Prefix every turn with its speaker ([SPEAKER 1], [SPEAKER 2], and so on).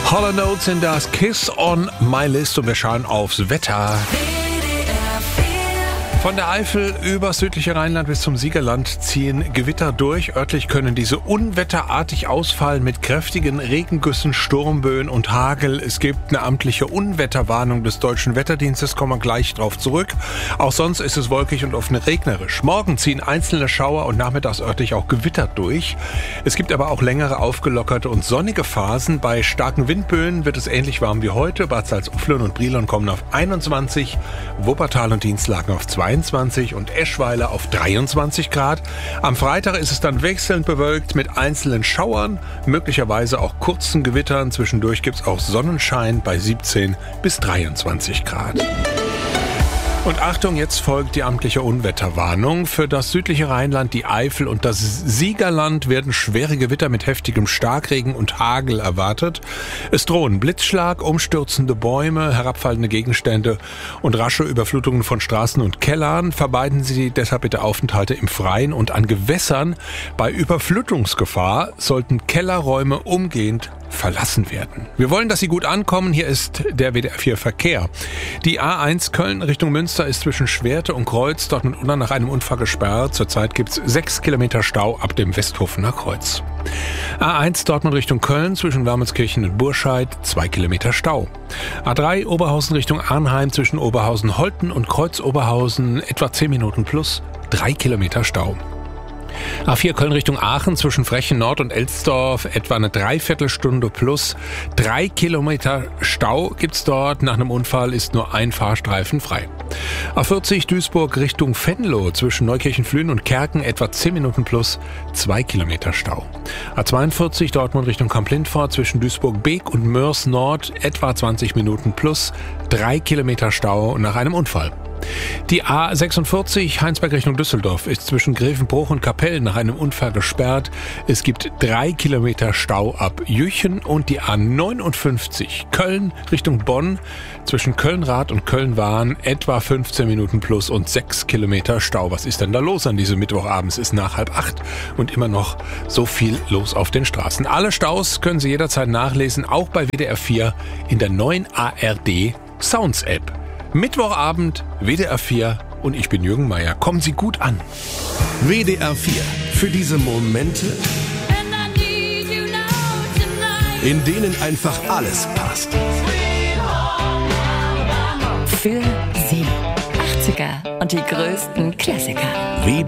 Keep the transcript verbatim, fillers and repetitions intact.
[SPEAKER 1] Hall and Oates in das Kiss on My List und wir schauen aufs Wetter. Von der Eifel über südliche Rheinland bis zum Siegerland ziehen Gewitter durch. Örtlich können diese unwetterartig ausfallen mit kräftigen Regengüssen, Sturmböen und Hagel. Es gibt eine amtliche Unwetterwarnung des Deutschen Wetterdienstes, kommen wir gleich drauf zurück. Auch sonst ist es wolkig und oft regnerisch. Morgen ziehen einzelne Schauer und nachmittags örtlich auch Gewitter durch. Es gibt aber auch längere, aufgelockerte und sonnige Phasen. Bei starken Windböen wird es ähnlich warm wie heute. Bad Salzuflen und Brilon kommen auf einundzwanzig, Wuppertal und Dienstlaken auf zweiundzwanzig und Eschweiler auf dreiundzwanzig Grad. Am Freitag ist es dann wechselnd bewölkt mit einzelnen Schauern, möglicherweise auch kurzen Gewittern. Zwischendurch gibt es auch Sonnenschein bei siebzehn bis dreiundzwanzig Grad. Und Achtung, jetzt folgt die amtliche Unwetterwarnung. Für das südliche Rheinland, die Eifel und das Siegerland werden schwere Gewitter mit heftigem Starkregen und Hagel erwartet. Es drohen Blitzschlag, umstürzende Bäume, herabfallende Gegenstände und rasche Überflutungen von Straßen und Kellern. Vermeiden Sie deshalb bitte Aufenthalte im Freien und an Gewässern. Bei Überflutungsgefahr sollten Kellerräume umgehend verlassen werden. Wir wollen, dass Sie gut ankommen. Hier ist der W D R vier Verkehr. Die A eins Köln Richtung Münster ist zwischen Schwerte und Kreuz dort mit Unna nach einem Unfall gesperrt. Zurzeit gibt es sechs Kilometer Stau ab dem Westhofener Kreuz. A eins Dortmund Richtung Köln zwischen Wermelskirchen und Burscheid, zwei Kilometer Stau. A drei Oberhausen Richtung Arnheim zwischen Oberhausen-Holten und Kreuz-Oberhausen, etwa zehn Minuten plus, drei Kilometer Stau. A vier Köln Richtung Aachen zwischen Frechen Nord und Elsdorf etwa eine Dreiviertelstunde plus. Drei Kilometer Stau gibt's dort. Nach einem Unfall ist nur ein Fahrstreifen frei. A vierzig Duisburg Richtung Venlo zwischen Neukirchen-Flühen und Kerken etwa zehn Minuten plus. Zwei Kilometer Stau. A zweiundvierzig Dortmund Richtung Kamp-Lindfort zwischen Duisburg-Beek und Mörs Nord etwa zwanzig Minuten plus. Drei Kilometer Stau nach einem Unfall. Die A sechsundvierzig Heinsberg Richtung Düsseldorf ist zwischen Grevenbruch und Kapellen nach einem Unfall gesperrt. Es gibt drei Kilometer Stau ab Jüchen und die A neunundfünfzig Köln Richtung Bonn zwischen Köln-Rad und Köln-Wahn etwa fünfzehn Minuten plus und sechs Kilometer Stau. Was ist denn da los an diesem Mittwochabend? Es ist nach halb acht und immer noch so viel los auf den Straßen. Alle Staus können Sie jederzeit nachlesen, auch bei W D R vier in der neuen A R D Sounds App. Mittwochabend, W D R vier und ich bin Jürgen Meier. Kommen Sie gut an.
[SPEAKER 2] W D R vier. Für diese Momente, in denen einfach alles passt.
[SPEAKER 3] Für Sie. achtziger und die größten Klassiker.
[SPEAKER 2] W D R vier.